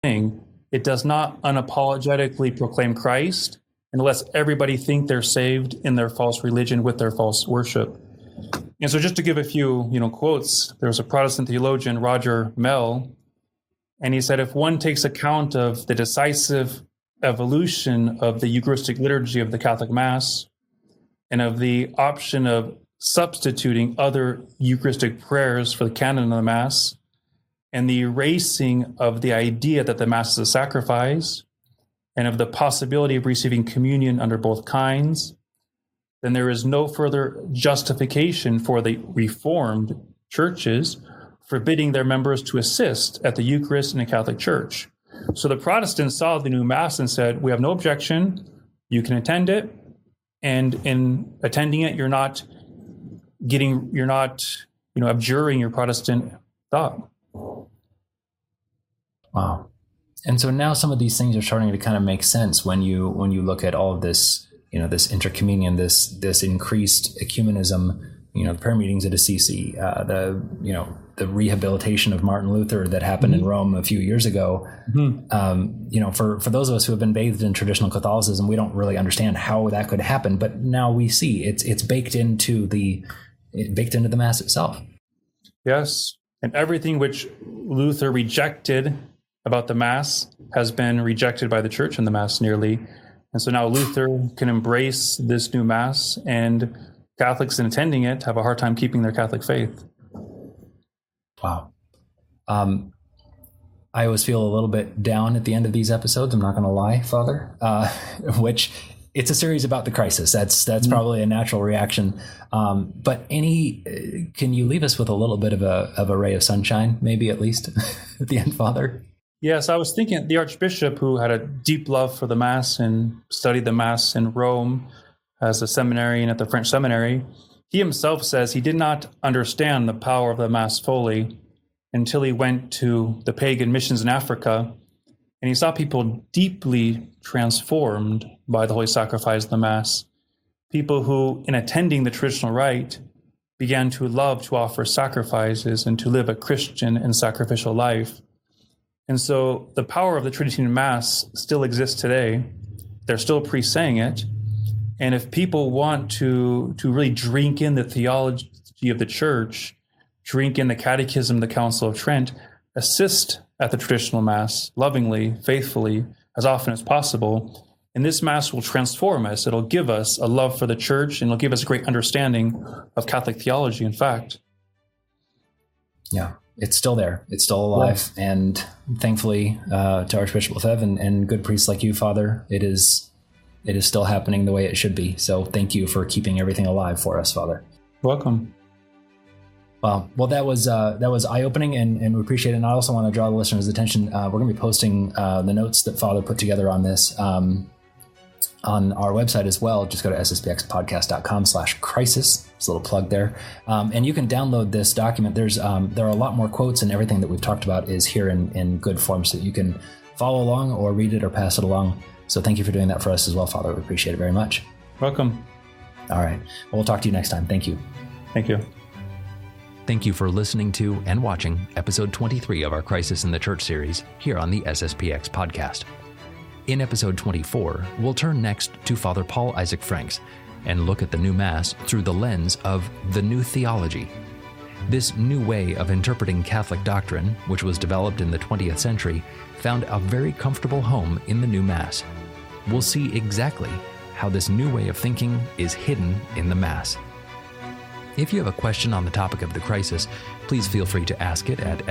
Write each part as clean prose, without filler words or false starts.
thing. It does not unapologetically proclaim Christ and lets everybody think they're saved in their false religion with their false worship. And so just to give a few, quotes, there's a Protestant theologian, Roger Mell, and he said, if one takes account of the decisive evolution of the Eucharistic liturgy of the Catholic Mass and of the option of substituting other Eucharistic prayers for the canon of the Mass, and the erasing of the idea that the Mass is a sacrifice, and of the possibility of receiving communion under both kinds, then there is no further justification for the Reformed churches forbidding their members to assist at the Eucharist in the Catholic Church. So the Protestants saw the new Mass and said, we have no objection, you can attend it, and in attending it, you're not abjuring your Protestant thought. Wow. And so now some of these things are starting to kind of make sense when you look at all of this, this intercommunion, this increased ecumenism, the prayer meetings at Assisi, the rehabilitation of Martin Luther that happened in Rome a few years ago. For those of us who have been bathed in traditional Catholicism, we don't really understand how that could happen, but now we see it's baked into the Mass itself. Yes, and everything which Luther rejected about the Mass has been rejected by the Church in the Mass nearly. And so now Luther can embrace this new Mass, and Catholics in attending it have a hard time keeping their Catholic faith. Wow. I always feel a little bit down at the end of these episodes. I'm not going to lie, Father, which it's a series about the crisis. That's probably a natural reaction. But can you leave us with a little bit of a ray of sunshine, maybe at least at the end, Father? Yes, I was thinking the Archbishop, who had a deep love for the Mass and studied the Mass in Rome as a seminarian at the French seminary, he himself says he did not understand the power of the Mass fully until he went to the pagan missions in Africa, and he saw people deeply transformed by the Holy Sacrifice of the Mass. People who, in attending the traditional rite, began to love to offer sacrifices and to live a Christian and sacrificial life. And so the power of the Tridentine Mass still exists today. They're still pre-saying it. And if people want to really drink in the theology of the Church, drink in the Catechism of the Council of Trent, assist at the traditional Mass lovingly, faithfully, as often as possible, and this Mass will transform us. It'll give us a love for the Church, and it'll give us a great understanding of Catholic theology, in fact. Yeah, it's still there. It's still alive. Yeah. And thankfully, to Archbishop Lefebvre and good priests like you, Father, it is still happening the way it should be. So thank you for keeping everything alive for us, Father. Welcome. Well, that was eye-opening, and we appreciate it. And I also want to draw the listeners' attention. We're going to be posting the notes that Father put together on this on our website as well. Just go to sspxpodcast.com/crisis. It's a little plug there. And you can download this document. There are a lot more quotes, and everything that we've talked about is here in good form, so that you can follow along or read it or pass it along. So thank you for doing that for us as well, Father. We appreciate it very much. Welcome. All right. Well, we'll talk to you next time. Thank you. Thank you. Thank you for listening to and watching episode 23 of our Crisis in the Church series here on the SSPX podcast. In episode 24, we'll turn next to Father Paul Isaac Franks and look at the new Mass through the lens of the new theology. This new way of interpreting Catholic doctrine, which was developed in the 20th century, found a very comfortable home in the new Mass. We'll see exactly how this new way of thinking is hidden in the Mass. If you have a question on the topic of the crisis, please feel free to ask it at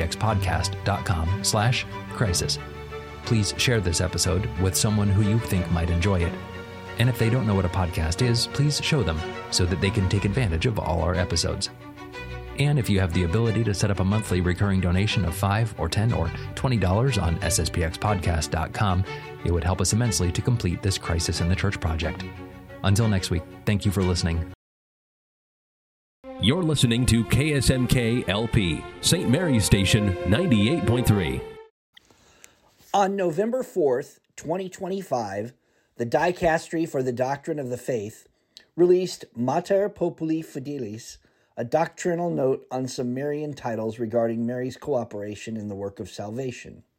sspxpodcast.com/crisis. Please share this episode with someone who you think might enjoy it. And if they don't know what a podcast is, please show them so that they can take advantage of all our episodes. And if you have the ability to set up a monthly recurring donation of $5 or $10 or $20 on sspxpodcast.com, it would help us immensely to complete this Crisis in the Church project. Until next week, thank you for listening. You're listening to KSMK LP, St. Mary's Station 98.3. On November 4th, 2025, the Dicastery for the Doctrine of the Faith released Mater Populi Fidelis, a doctrinal note on some Marian titles regarding Mary's cooperation in the work of salvation.